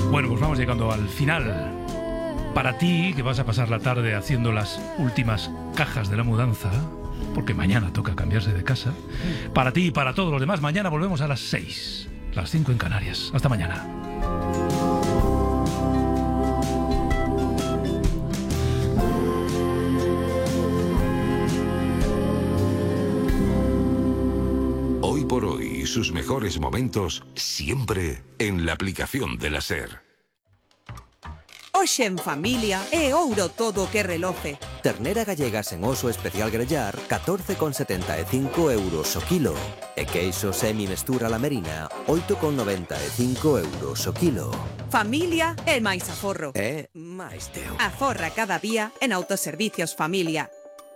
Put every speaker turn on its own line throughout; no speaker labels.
Bueno, pues vamos llegando al final. Para ti, que vas a pasar la tarde haciendo las últimas cajas de la mudanza, porque mañana toca cambiarse de casa. Para ti y para todos los demás, mañana volvemos a las 6, las 5 en Canarias. Hasta mañana.
Hoy por hoy, sus mejores momentos siempre en la aplicación de la SER.
Hoxe en familia é ouro todo o que reloce.
Ternera gallega sen oso especial grellar, 14,75 euros o kilo. E queixo semi-mestura lamerina, 8,95 euros o kilo.
Familia é máis aforro.
É máis teu.
Aforra cada día en Autoservicios Familia.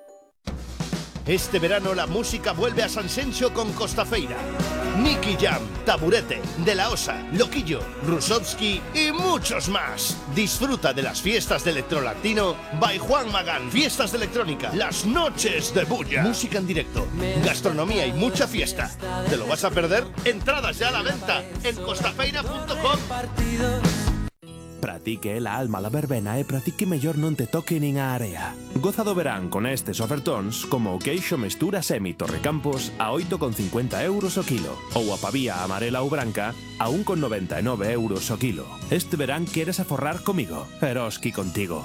Este verano la música vuelve a Sanxenxo con Costafeira. Nicky Jam, Taburete, De La Osa, Loquillo, Rusovsky y muchos más. Disfruta de las fiestas de Electrolatino by Juan Magán. Fiestas de electrónica, las noches de bulla. Música en directo, gastronomía y mucha fiesta. ¿Te lo vas a perder? Entradas ya a la venta en costafeira.com.
Pratique la alma la verbena e pratique mellor non te toque nin a area. Goza do verán con estes ofertóns como o queixo mestura semi Torrecampos a 8,50 euros o kilo ou a pavía amarela ou branca a 1,99 euros o kilo. Este verán queres aforrar comigo, Eroski contigo.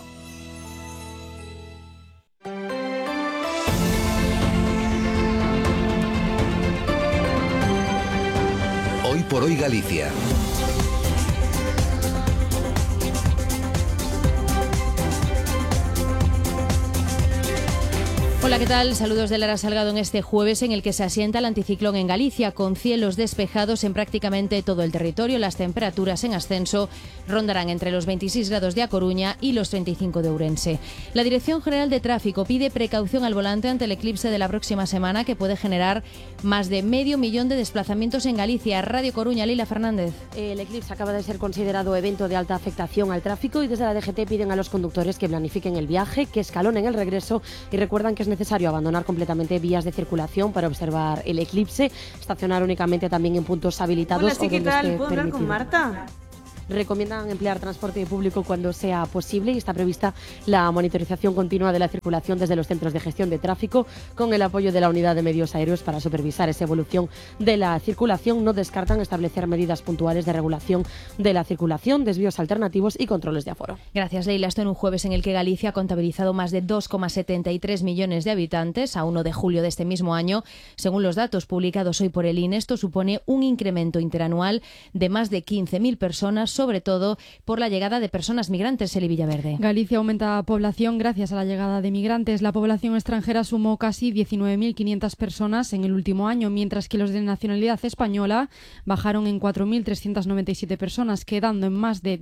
Hoy por hoy Galicia.
Hola, ¿qué tal? Saludos de Lara Salgado en este jueves en el que se asienta el anticiclón en Galicia, con cielos despejados en prácticamente todo el territorio. Las temperaturas en ascenso rondarán entre los 26 grados de A Coruña y los 35 de Ourense. La Dirección General de Tráfico pide precaución al volante ante el eclipse de la próxima semana, que puede generar más de 500.000 de desplazamientos en Galicia. Radio Coruña, Leila Fernández.
El eclipse acaba de ser considerado evento de alta afectación al tráfico y desde la DGT piden a los conductores que planifiquen el viaje, que escalonen el regreso y recuerdan que es necesario abandonar completamente vías de circulación para observar el eclipse, estacionar únicamente también en puntos habilitados.
Hola, sí,
o
¿qué
donde
tal?
esté
¿Puedo hablar con
permitido.
Marta?
Recomiendan emplear transporte público cuando sea posible y está prevista la monitorización continua de la circulación desde los centros de gestión de tráfico con el apoyo de la Unidad de Medios Aéreos para supervisar esa evolución de la circulación. No descartan establecer medidas puntuales de regulación de la circulación, desvíos alternativos y controles de aforo.
Gracias, Leila. Esto en un jueves en el que Galicia ha contabilizado más de 2,73 millones de habitantes a 1 de julio de este mismo año. Según los datos publicados hoy por el INE, esto supone un incremento interanual de más de 15.000 personas, sobre todo por la llegada de personas migrantes. Eli Villaverde.
Galicia aumenta población gracias a la llegada de migrantes. La población extranjera sumó casi 19.500 personas en el último año, mientras que los de nacionalidad española bajaron en 4.397 personas, quedando en más de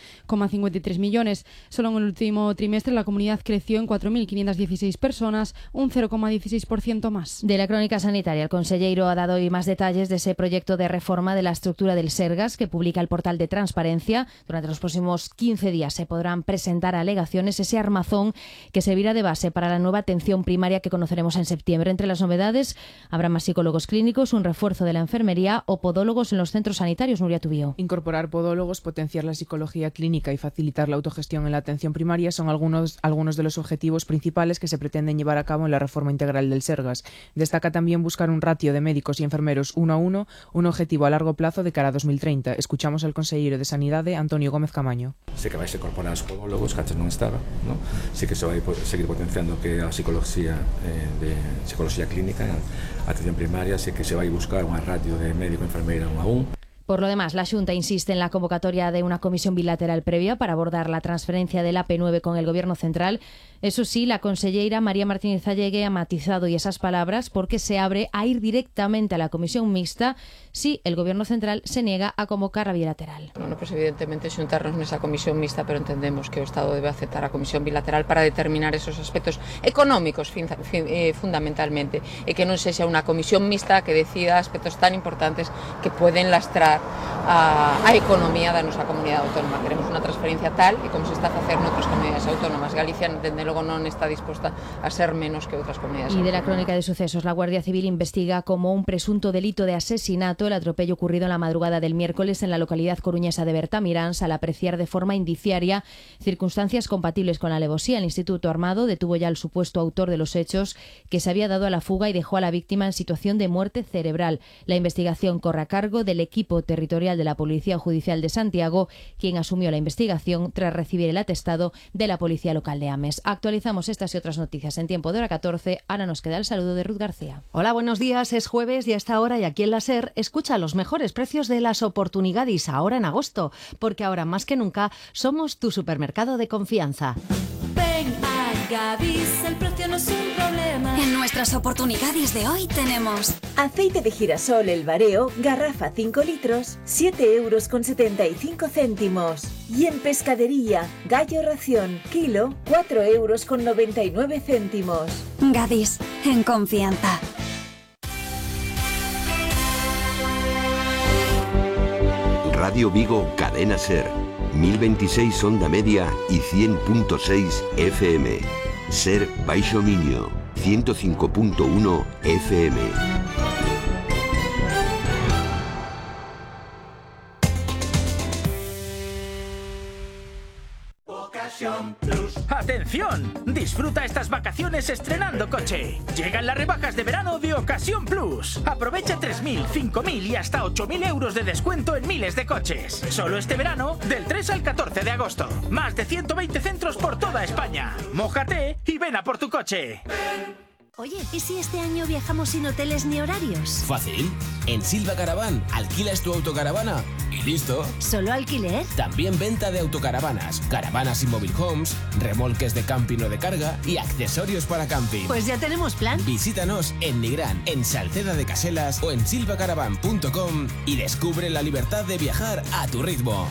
2,53 millones. Solo en el último trimestre la comunidad creció en 4.516 personas, un 0,16% más.
De la crónica sanitaria, el conselleiro ha dado hoy más detalles de ese proyecto de reforma de la estructura del Sergas que publica el portal de Transparencia. Durante los próximos 15 días se podrán presentar alegaciones, ese armazón que servirá de base para la nueva atención primaria que conoceremos en septiembre. Entre las novedades habrá más psicólogos clínicos, un refuerzo de la enfermería o podólogos en los centros sanitarios. Nuria Tubío.
Incorporar podólogos, potenciar la psicología clínica y facilitar la autogestión en la atención primaria son algunos de los objetivos principales que se pretenden llevar a cabo en la reforma integral del Sergas. Destaca también buscar un ratio de médicos y enfermeros 1:1, un objetivo a largo plazo de cara a 2030. Escuchamos al consejero de Sanidade, Antonio Gómez Camaño.
Sí que vais a incorporar os podólogos, que antes non estaba, ¿no? Sí que se vai seguir potenciando que a psicología de psicología clínica, atención primaria, sí que se vai buscar unha ratio de médico e enfermeira 1:1.
Por lo demás, la Xunta insiste en la convocatoria de una comisión bilateral previa para abordar la transferencia del AP9 con el Gobierno central. Eso sí, la conselleira María Martínez Allegue ha matizado y esas palabras porque se abre a ir directamente a la comisión mixta si el Gobierno central se niega a convocar a bilateral.
Bueno, pues evidentemente xuntarnos nesa comisión mixta, pero entendemos que o Estado debe aceptar a comisión bilateral para determinar esos aspectos económicos fundamentalmente, e que non sexa unha comisión mixta que decida aspectos tan importantes que pueden lastrar ajudar a economía da nosa comunidade autónoma. Queremos unha transferencia tal e como se está a facer noutras comunidades autónomas. Galicia, dende logo, non está disposta a ser menos que outras comunidades
autónomas. Y de la crónica de sucesos, la Guardia Civil investiga como un presunto delito de asesinato el atropello ocurrido en la madrugada del miércoles en la localidad coruñesa de Bertamiráns, al apreciar de forma indiciaria circunstancias compatibles con la alevosía. El Instituto Armado detuvo ya al supuesto autor de los hechos, que se había dado a la fuga y dejó a la víctima en situación de muerte cerebral. La investigación corre a cargo del equipo territorial de la Policía Judicial de Santiago, quien asumió la investigación tras recibir el atestado de la Policía Local de Ames. Actualizamos estas y otras noticias en tiempo de hora 14. Ahora nos queda el saludo de Ruth García.
Hola, buenos días. Es jueves y a esta hora y aquí en la SER escucha los mejores precios de las oportunidades ahora en agosto, porque ahora más que nunca somos tu supermercado de confianza.
Ven a Gadis, el precio no es un problema. En nuestras oportunidades de hoy tenemos
aceite de girasol El Bareo, garrafa 5 litros, 7,75 €. Y en pescadería, gallo ración, kilo, 4,99 €.
Gadis, en confianza.
Radio Vigo, Cadena SER, 1026 onda media y 100.6 FM. SER Baixo Miño, 105.1 FM.
¡Atención! Disfruta estas vacaciones estrenando coche. Llegan las rebajas de verano de Ocasión Plus. Aprovecha 3.000, 5.000 y hasta 8.000 euros de descuento en miles de coches. Solo este verano, del 3 al 14 de agosto. Más de 120 centros por toda España. Mójate y ven a por tu coche.
Oye, ¿y si este año viajamos sin hoteles ni horarios?
Fácil. En Silva Caravan alquilas tu autocaravana y listo.
¿Solo alquiler?
También venta de autocaravanas, caravanas y mobile homes, remolques de camping o de carga y accesorios para camping.
Pues ya tenemos plan.
Visítanos en Nigrán, en Salceda de Caselas o en silvacaravan.com y descubre la libertad de viajar a tu ritmo.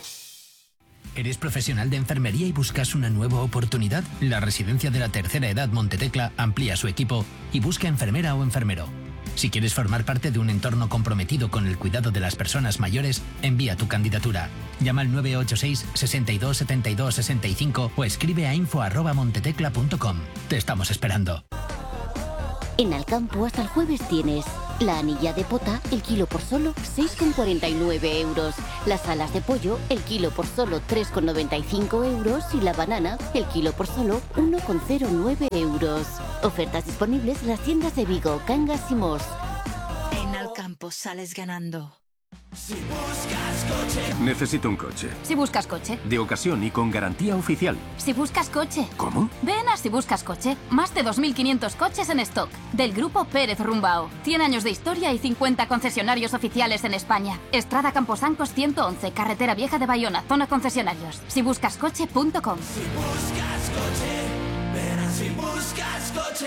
¿Eres profesional de enfermería y buscas una nueva oportunidad? La Residencia de la Tercera Edad Montetecla amplía su equipo y busca enfermera o enfermero. Si quieres formar parte de un entorno comprometido con el cuidado de las personas mayores, envía tu candidatura. Llama al 986 62 72 65 o escribe a info@montetecla.com. Te estamos esperando.
En Alcampo hasta el jueves tienes la anilla de pota, el kilo por solo 6,49 €. Las alas de pollo, el kilo por solo 3,95 € y la banana, el kilo por solo 1,09 €. Ofertas disponibles en las tiendas de Vigo, Cangas y Mos.
En Alcampo sales ganando.
Si buscas coche. Necesito un coche.
Si buscas coche.
De ocasión y con garantía oficial.
Si buscas coche.
¿Cómo?
Ven a Si buscas coche. Más de 2.500 coches en stock. Del grupo Pérez Rumbao. 100 años de historia y 50 concesionarios oficiales en España. Estrada Camposancos 111, Carretera Vieja de Bayona, zona concesionarios. Sibuscascoche.com.
Si buscas coche. Ven a Si buscas coche.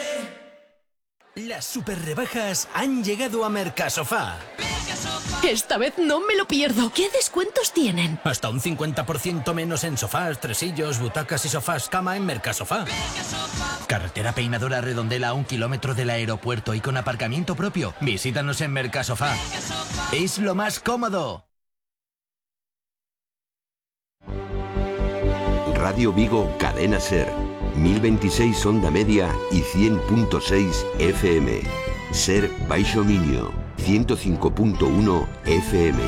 Las super rebajas han llegado a Mercasofá.
Esta vez no me lo pierdo. ¿Qué descuentos tienen?
Hasta un 50% menos en sofás, tresillos, butacas y sofás cama en Mercasofá. Carretera Peinadora Redondela a 1 kilómetro del aeropuerto y con aparcamiento propio. Visítanos en Mercasofá. Es lo más cómodo.
Radio Vigo, Cadena SER, 1026 onda media y 100.6 FM. SER Baixo Miño, 105.1 FM.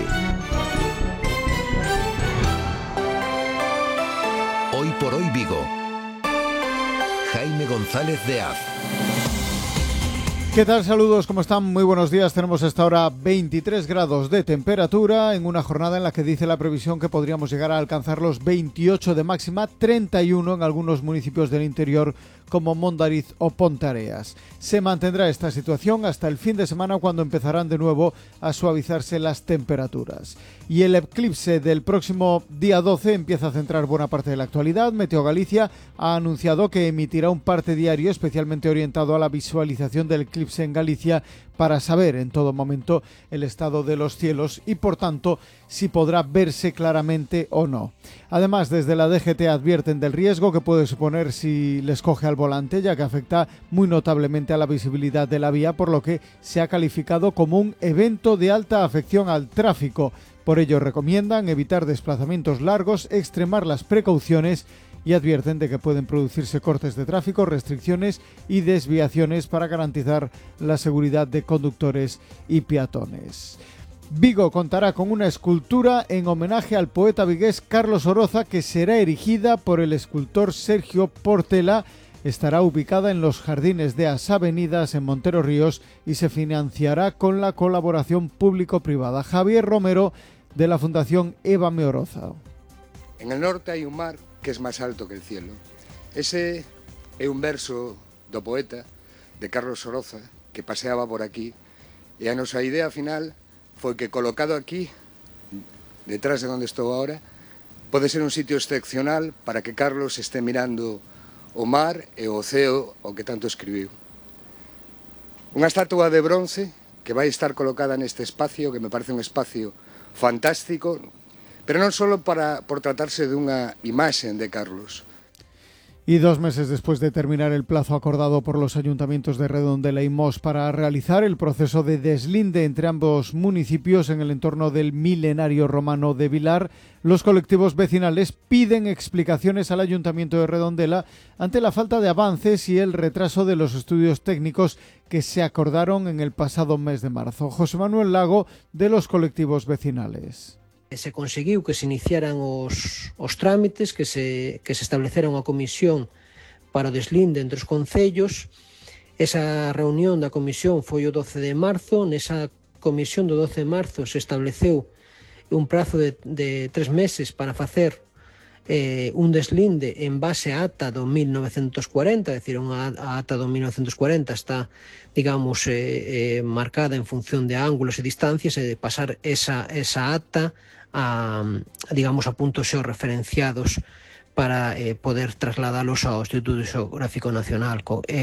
Hoy por hoy Vigo. Jaime González de Az.
¿Qué tal? Saludos, ¿cómo están? Muy buenos días. Tenemos hasta ahora 23 grados de temperatura en una jornada en la que dice la previsión que podríamos llegar a alcanzar los 28 de máxima, 31 en algunos municipios del interior como Mondariz o Pontareas. Se mantendrá esta situación hasta el fin de semana, cuando empezarán de nuevo a suavizarse las temperaturas. Y el eclipse del próximo día 12 empieza a centrar buena parte de la actualidad. Meteo Galicia ha anunciado que emitirá un parte diario especialmente orientado a la visualización del eclipse en Galicia para saber en todo momento el estado de los cielos y por tanto si podrá verse claramente o no. Además, desde la DGT advierten del riesgo que puede suponer si les coge al volante, ya que afecta muy notablemente a la visibilidad de la vía, por lo que se ha calificado como un evento de alta afección al tráfico. Por ello recomiendan evitar desplazamientos largos, extremar las precauciones y advierten de que pueden producirse cortes de tráfico, restricciones y desviaciones para garantizar la seguridad de conductores y peatones. Vigo contará con una escultura en homenaje al poeta vigués Carlos Oroza que será erigida por el escultor Sergio Portela. Estará ubicada en los jardines de As Avenidas en Montero Ríos y se financiará con la colaboración público-privada. Javier Romero, de la Fundación Eva Meoroza.
En el norte hai un mar que es máis alto que el cielo. Ese é un verso do poeta de Carlos Oroza que paseaba por aquí e a nosa idea final foi que colocado aquí, detrás de onde estou agora, pode ser un sitio excepcional para que Carlos este mirando o mar e o oceo o que tanto escribiu. Unha estatua de bronce que vai estar colocada neste espacio, que me parece un espacio fantástico, pero non só por tratarse dunha imaxe de Carlos.
Y 2 meses después de terminar el plazo acordado por los ayuntamientos de Redondela y Mos para realizar el proceso de deslinde entre ambos municipios en el entorno del milenario romano de Vilar, los colectivos vecinales piden explicaciones al Ayuntamiento de Redondela ante la falta de avances y el retraso de los estudios técnicos que se acordaron en el pasado mes de marzo. José Manuel Lago, de los colectivos vecinales.
Se conseguiu que se iniciaran os trámites, que se establecera unha comisión para o deslinde entre os concellos. Esa reunión da comisión foi o 12 de marzo. Nesa comisión do 12 de marzo se estableceu un prazo de 3 meses para facer un deslinde en base á ata do 1940, é dicir, a ata do 1940 está, digamos, marcada en función de ángulos e distancias, e de pasar esa ata a puntos xeorreferenciados para poder trasladalos ao Instituto Xeográfico Nacional.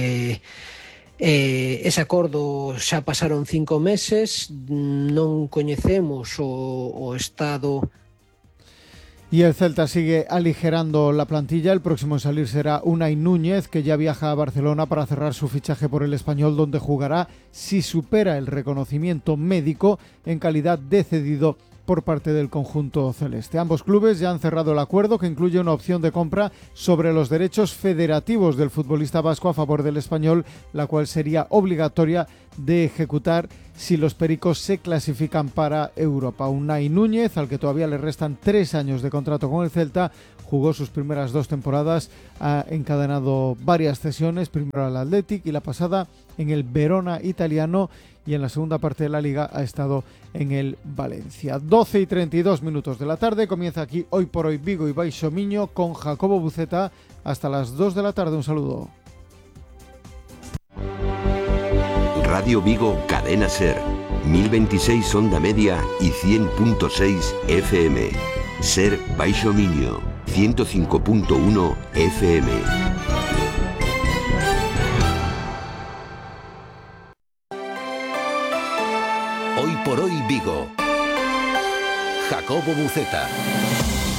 Ese acordo xa pasaron 5 meses, non coñecemos o estado.
Y el Celta sigue aligerando la plantilla. El próximo en salir será Unai Núñez, que ya viaja a Barcelona para cerrar su fichaje por el Español, donde jugará si supera el reconocimiento médico en calidad de cedido por parte del conjunto celeste. Ambos clubes ya han cerrado el acuerdo, que incluye una opción de compra sobre los derechos federativos del futbolista vasco a favor del Español, la cual sería obligatoria de ejecutar si los pericos se clasifican para Europa. Unai Núñez, al que todavía le restan 3 años de contrato con el Celta, jugó sus primeras 2 temporadas, ha encadenado varias cesiones, primero al Athletic y la pasada en el Verona italiano, y en la segunda parte de la Liga ha estado en el Valencia. 12:32 de la tarde, comienza aquí Hoy por Hoy Vigo y Baixo Miño con Jacobo Buceta hasta las 2 de la tarde. Un saludo.
Radio Vigo, Cadena Ser, 1026 onda media y 100.6 FM. Ser Baixo Miño, 105.1 FM. Hoy por Hoy Vigo. Jacobo Buceta.